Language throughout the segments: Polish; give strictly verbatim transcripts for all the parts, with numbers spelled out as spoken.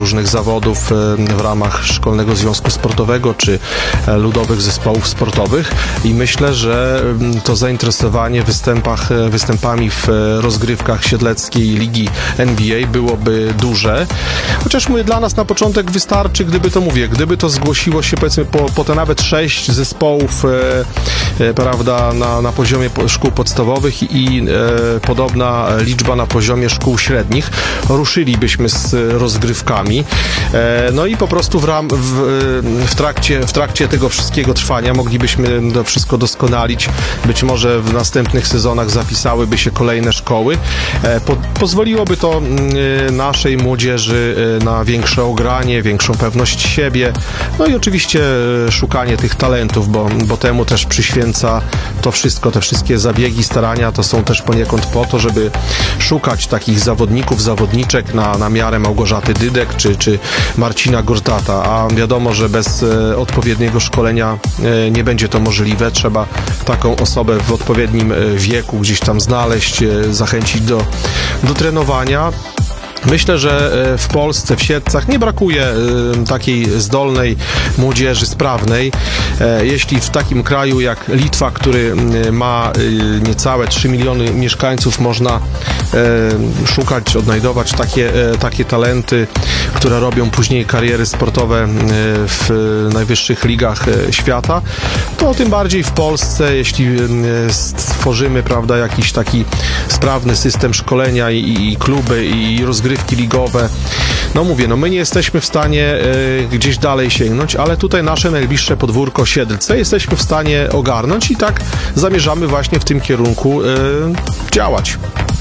różnych zawodów w ramach Szkolnego Związku Sportowego czy ludowych zespołów sportowych i myślę, że to zainteresowanie występach, występami w rozgrywkach siedleckiej ligi N B A byłoby duże. Chociaż mówię, dla nas na początek wystarczy, gdyby to mówię, gdyby to zgłosiło się powiedzmy po, po te nawet sześć zespołów e, e, prawda, na, na poziomie szkół podstawowych i e, podobna liczba na poziomie szkół średnich, ruszylibyśmy z rozgrywkami. E, no i po prostu w, ram, w, w, trakcie, w trakcie tego wszystkiego trwania moglibyśmy to wszystko doskonalić. Być może w następnych sezonach zapisałyby się kolejne szkoły. E, po, pozwoliłoby to e, naszej młodzieży e, na większe ogranie, większą pewność siebie. No i oczywiście e, szukanie tych talentów, bo, bo temu też przyświęca to wszystko, te wszystkie zabiegi, starania to są też poniekąd po to, żeby szukać takich zawodników, zawodniczek na, na miarę Małgorzaty Dydek czy, czy Marcina Gortata, a wiadomo, że bez e, odpowiedniego szkolenia e, nie będzie to możliwe. Trzeba taką osobę w odpowiednim e, wieku gdzieś tam znaleźć, e, zachęcić do, do trenowania. Myślę, że w Polsce, w Siedlcach nie brakuje takiej zdolnej młodzieży, sprawnej. Jeśli w takim kraju jak Litwa, który ma niecałe trzy miliony mieszkańców, można szukać, odnajdować takie, takie talenty, które robią później kariery sportowe w najwyższych ligach świata, to tym bardziej w Polsce, jeśli stworzymy, prawda, jakiś taki sprawny system szkolenia i, i kluby, i rozgrywki ligowe. No mówię, no my nie jesteśmy w stanie y, gdzieś dalej sięgnąć, ale tutaj nasze najbliższe podwórko Siedlce jesteśmy w stanie ogarnąć i tak zamierzamy właśnie w tym kierunku y, działać.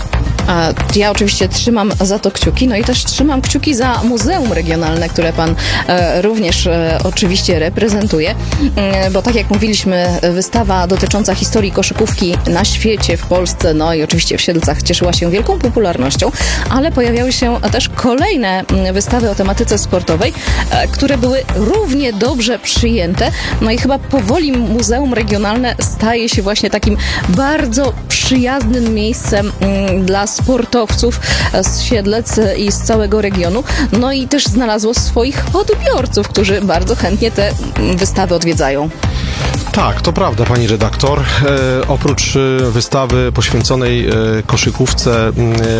Ja oczywiście trzymam za to kciuki, no i też trzymam kciuki za Muzeum Regionalne, które pan e, również e, oczywiście reprezentuje, e, bo tak jak mówiliśmy, wystawa dotycząca historii koszykówki na świecie, w Polsce, no i oczywiście w Siedlcach cieszyła się wielką popularnością, ale pojawiały się też kolejne wystawy o tematyce sportowej, e, które były równie dobrze przyjęte, no i chyba powoli Muzeum Regionalne staje się właśnie takim bardzo przyjaznym miejscem m, dla sportowców z Siedlec i z całego regionu. No i też znalazło swoich odbiorców, którzy bardzo chętnie te wystawy odwiedzają. Tak, to prawda, pani redaktor. E, oprócz e, wystawy poświęconej e, koszykówce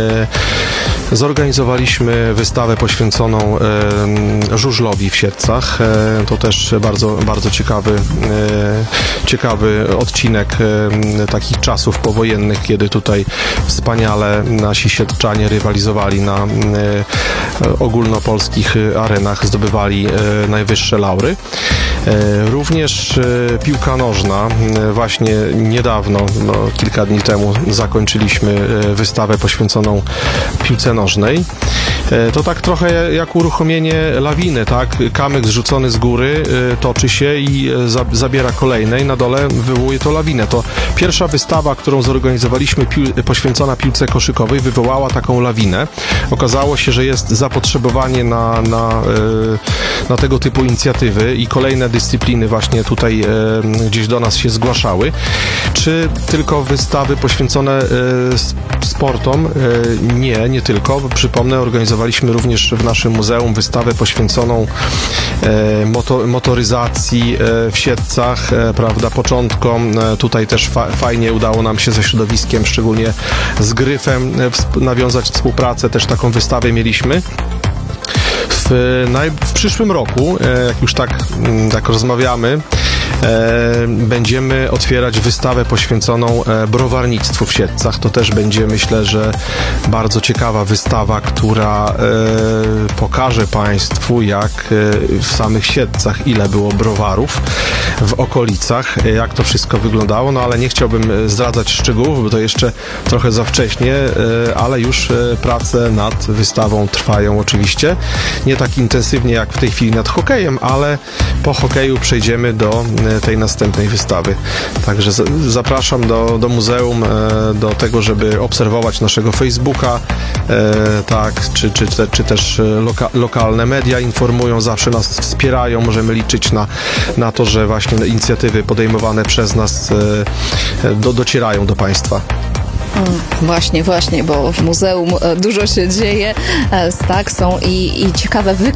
e, zorganizowaliśmy wystawę poświęconą e, żużlowi w Siedlcach. E, to też bardzo, bardzo ciekawy, e, ciekawy odcinek e, takich czasów powojennych, kiedy tutaj wspaniale nasi siedlczanie rywalizowali na e, ogólnopolskich arenach, zdobywali e, najwyższe laury. E, również e, piłka nożna. Właśnie niedawno, no, kilka dni temu zakończyliśmy wystawę poświęconą piłce nożnej. To tak trochę jak uruchomienie lawiny, tak? Kamyk zrzucony z góry toczy się i zabiera kolejnej, na dole wywołuje to lawinę. To pierwsza wystawa, którą zorganizowaliśmy pił- poświęcona piłce koszykowej, wywołała taką lawinę. Okazało się, że jest zapotrzebowanie na, na, na tego typu inicjatywy i kolejne dyscypliny właśnie tutaj gdzieś do nas się zgłaszały. Czy tylko wystawy poświęcone sportom? Nie, nie tylko. Przypomnę, organizowaliśmy również w naszym muzeum wystawę poświęconą moto, motoryzacji w Siedlcach, prawda, początkom. Tutaj też fa- fajnie udało nam się ze środowiskiem, szczególnie z Gryfem, nawiązać współpracę. Też taką wystawę mieliśmy. W, naj- w przyszłym roku, jak już tak, tak rozmawiamy, E, będziemy otwierać wystawę poświęconą e, browarnictwu w Siedlcach. To też będzie, myślę, że bardzo ciekawa wystawa, która e, pokaże Państwu, jak e, w samych Siedlcach, ile było browarów w okolicach, e, jak to wszystko wyglądało, no ale nie chciałbym zdradzać szczegółów, bo to jeszcze trochę za wcześnie, e, ale już e, prace nad wystawą trwają oczywiście. Nie tak intensywnie jak w tej chwili nad hokejem, ale po hokeju przejdziemy do tej następnej wystawy. Także zapraszam do, do muzeum, do tego, żeby obserwować naszego Facebooka, tak, czy, czy, czy też loka, lokalne media informują, zawsze nas wspierają, możemy liczyć na, na to, że właśnie inicjatywy podejmowane przez nas do, docierają do Państwa. Właśnie, właśnie, bo w muzeum dużo się dzieje z taksą i, i ciekawe wy,